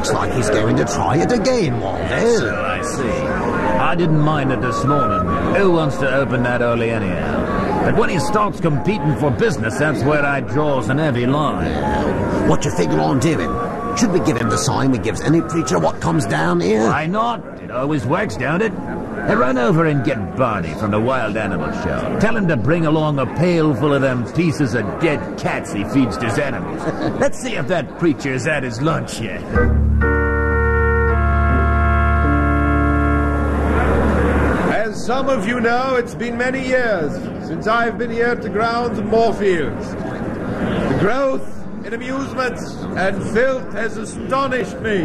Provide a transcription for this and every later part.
Looks like he's going to try it again, Waldo. So I see. I didn't mind it this morning. Who wants to open that early anyhow? But when he starts competing for business, that's where I draws an heavy line. What you figure on doing? Should we give him the sign we gives any preacher what comes down here? Why not? It always works, don't it? Hey, run over and get Barney from the Wild Animal Show. Tell him to bring along a pail full of them pieces of dead cats he feeds to his animals. Let's see if that preacher's had his lunch yet. As some of you know, it's been many years since I've been here at the grounds of Moorfields. The growth in amusements and filth has astonished me.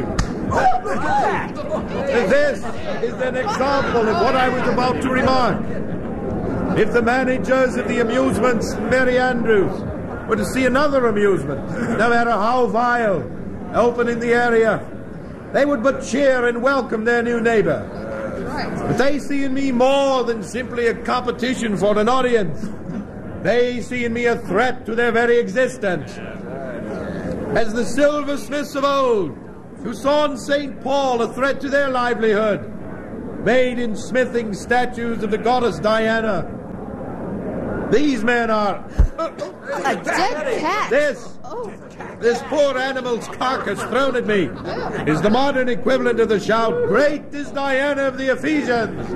This is an example of what I was about to remark. If the managers of the amusements in Merry Andrews were to see another amusement, no matter how vile, open in the area, they would but cheer and welcome their new neighbor. But they see in me more than simply a competition for an audience. They see in me a threat to their very existence. As the silversmiths of old, who saw in St. Paul a threat to their livelihood, made in smithing statues of the goddess Diana. These men are... A dead cat! This poor animal's carcass thrown at me is the modern equivalent of the shout, "Great is Diana of the Ephesians!"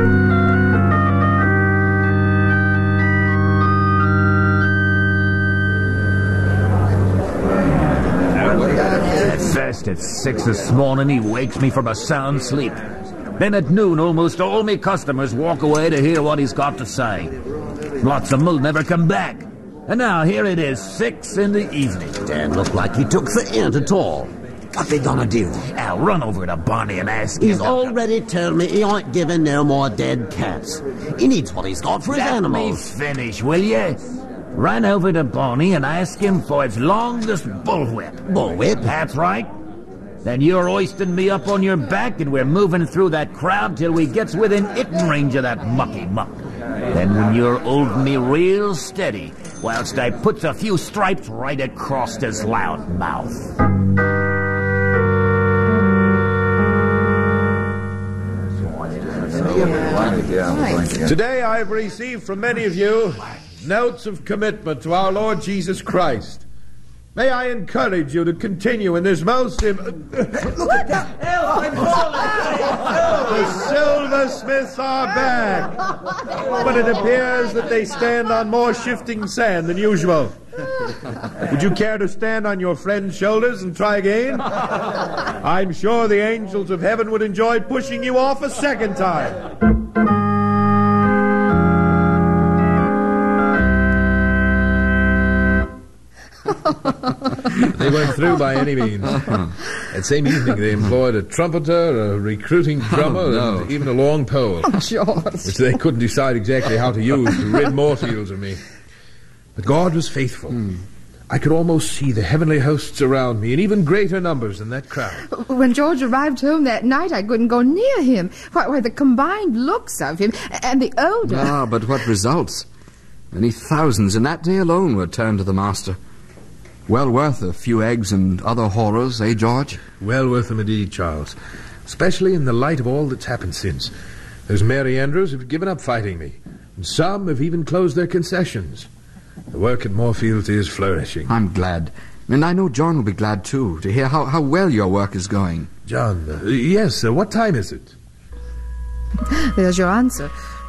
First at 6 this morning, he wakes me from a sound sleep. Then at noon, almost all me customers walk away to hear what he's got to say. Lots of 'em'll never come back. And now here it is, 6 in the evening. Don't look like he took the hint at all. What they gonna do? I'll run over to Barney and ask him. He's already told me he ain't giving no more dead cats. He needs what he's got for his animals. Let me finish, will you? Run over to Barney and ask him for his longest bullwhip. Bullwhip? That's right. Then you're hoisting me up on your back and we're moving through that crowd till we gets within hitting range of that mucky muck. Then when you're holding me real steady, whilst I puts a few stripes right across his loud mouth. Today I have received from many of you notes of commitment to our Lord Jesus Christ. May I encourage you to continue in this most... Look at that! The silversmiths are back, but it appears that they stand on more shifting sand than usual. Would you care to stand on your friend's shoulders and try again? I'm sure the angels of heaven would enjoy pushing you off a second time. They weren't through by any means. That same evening they employed a trumpeter, a recruiting drummer, and even a long pole, which they couldn't decide exactly how to use to rid Moorfields of me. But God was faithful. I could almost see the heavenly hosts around me in even greater numbers than that crowd. When George arrived home that night, I couldn't go near him. Why, the combined looks of him and the odor... Ah, but what results? Many thousands in that day alone were turned to the Master. Well worth a few eggs and other horrors, eh, George? Well worth them indeed, Charles. Especially in the light of all that's happened since. Those Merry Andrews have given up fighting me. And some have even closed their concessions. The work at Moorfields is flourishing. I'm glad. And I know John will be glad, too, to hear how well your work is going. John, yes, what time is it? There's your answer.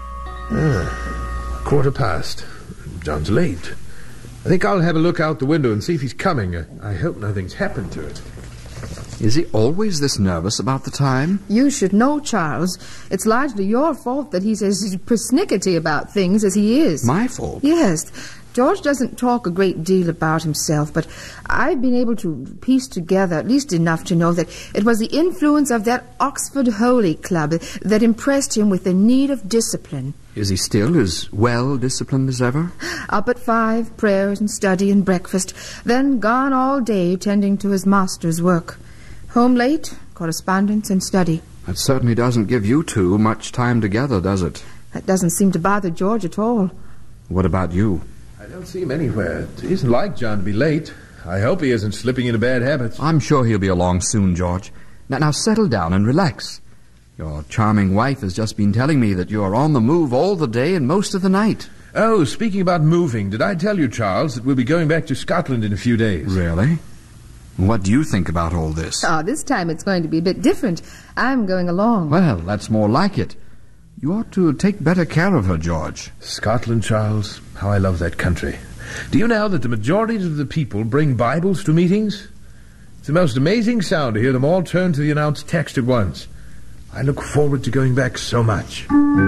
1:15. John's late. I think I'll have a look out the window and see if he's coming. I hope nothing's happened to it. Is he always this nervous about the time? You should know, Charles. It's largely your fault that he's as persnickety about things as he is. My fault? Yes. George doesn't talk a great deal about himself, but I've been able to piece together at least enough to know that it was the influence of that Oxford Holy Club that impressed him with the need of discipline. Is he still as well disciplined as ever? Up at 5, prayers and study and breakfast, then gone all day tending to his master's work. Home late, correspondence and study. That certainly doesn't give you two much time together, does it? That doesn't seem to bother George at all. What about you? I don't see him anywhere. It isn't like John to be late. I hope he isn't slipping into bad habits. I'm sure he'll be along soon, George. Now settle down and relax. Your charming wife has just been telling me that you're on the move all the day and most of the night. Oh, speaking about moving, did I tell you, Charles, that we'll be going back to Scotland in a few days? Really? What do you think about all this? This time it's going to be a bit different. I'm going along. Well, that's more like it. You ought to take better care of her, George. Scotland, Charles, how I love that country. Do you know that the majority of the people bring Bibles to meetings? It's the most amazing sound to hear them all turn to the announced text at once. I look forward to going back so much.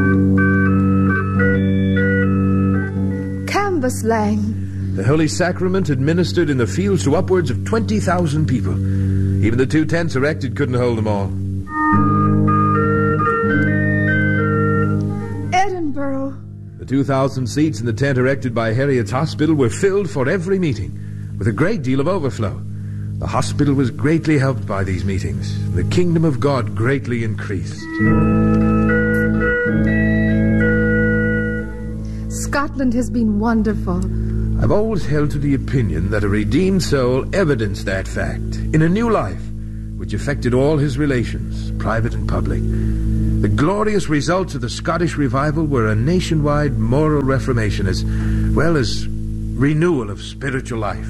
Cambuslang. The Holy Sacrament administered in the fields to upwards of 20,000 people. Even the 2 tents erected couldn't hold them all. Edinburgh. The 2,000 seats in the tent erected by Heriot's Hospital were filled for every meeting, with a great deal of overflow. The hospital was greatly helped by these meetings. The kingdom of God greatly increased. Scotland has been wonderful. I've always held to the opinion that a redeemed soul evidenced that fact in a new life, which affected all his relations, private and public. The glorious results of the Scottish revival were a nationwide moral reformation as well as renewal of spiritual life.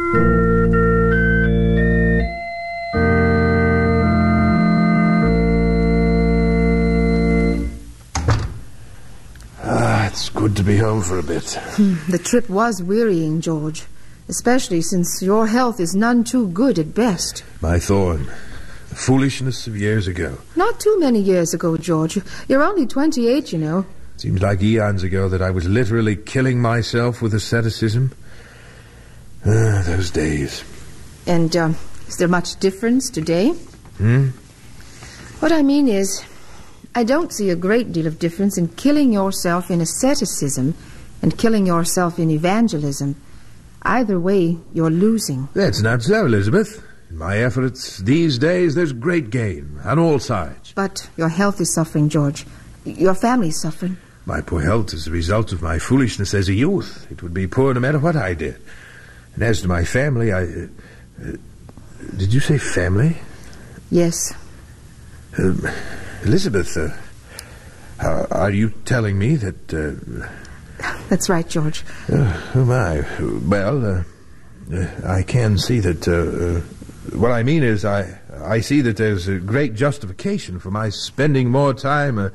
It's good to be home for a bit. The trip was wearying, George, especially since your health is none too good at best. My thorn, the foolishness of years ago. Not too many years ago, George. You're only 28, you know. Seems like eons ago that I was literally killing myself with asceticism. Those days. And is there much difference today? What I mean is, I don't see a great deal of difference in killing yourself in asceticism and killing yourself in evangelism. Either way, you're losing. That's not so, Elizabeth. In my efforts these days, there's great gain on all sides. But your health is suffering, George. Your family's suffering. My poor health is the result of my foolishness as a youth. It would be poor no matter what I did. And as to my family, did you say family? Yes. Elizabeth, are you telling me that... That's right, George. Oh, my. Well, I can see that... what I mean is, I see that there's a great justification for my spending more time,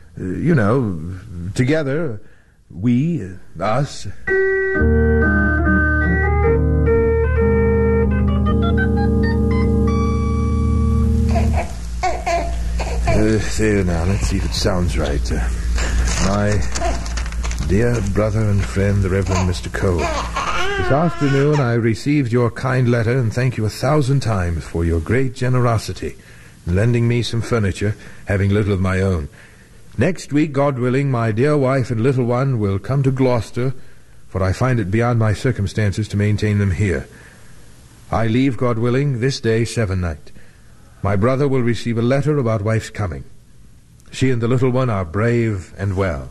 together. We, us... There now, let's see if it sounds right. My dear brother and friend, the Reverend Mr. Cole. This afternoon I received your kind letter and thank you 1,000 times for your great generosity in lending me some furniture, having little of my own. Next week, God willing, my dear wife and little one will come to Gloucester, for I find it beyond my circumstances to maintain them here. I leave, God willing, this day sevennight. My brother will receive a letter about wife's coming. She and the little one are brave and well.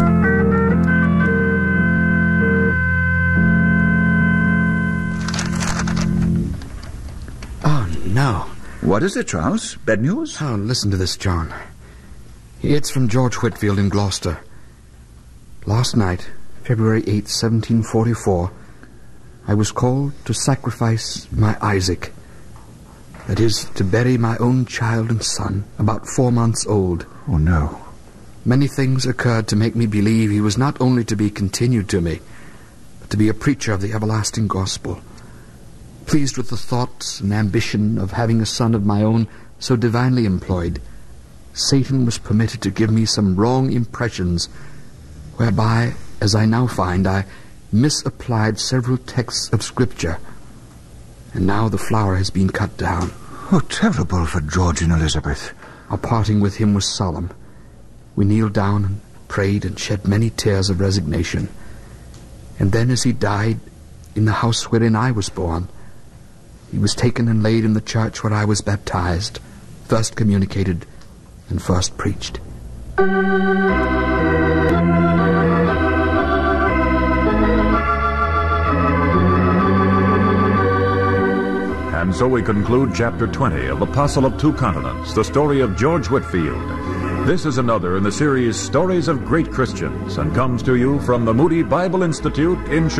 Oh, no. What is it, Charles? Bad news? Oh, listen to this, John. It's from George Whitfield in Gloucester. Last night, February 8, 1744, I was called to sacrifice my Isaac. That is, to bury my own child and son, about 4 months old. Oh, no. Many things occurred to make me believe he was not only to be continued to me, but to be a preacher of the everlasting gospel. Pleased with the thoughts and ambition of having a son of my own so divinely employed, Satan was permitted to give me some wrong impressions, whereby, as I now find, I misapplied several texts of Scripture. And now the flower has been cut down. Oh, terrible for George and Elizabeth. Our parting with him was solemn. We kneeled down and prayed and shed many tears of resignation. And then as he died, in the house wherein I was born, he was taken and laid in the church where I was baptized, first communicated, and first preached. And so we conclude Chapter 20 of Apostle of Two Continents, the story of George Whitefield. This is another in the series Stories of Great Christians, and comes to you from the Moody Bible Institute in Chicago.